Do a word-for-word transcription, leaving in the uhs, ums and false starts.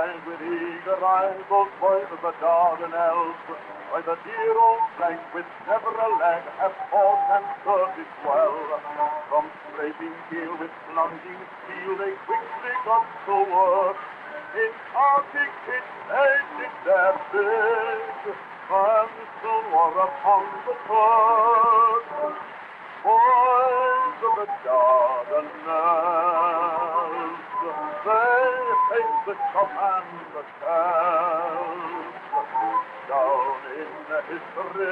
eyes with eager eyes, those boys of the Dardanelles, by the dear old flank with never a lag have fought and served it well. From scraping heel with plunging steel they quickly got to work. In Arctic pits they did their bid, and soon were upon the turf. Boys of the Dardanelles, they hate the chop and the shells. Down in history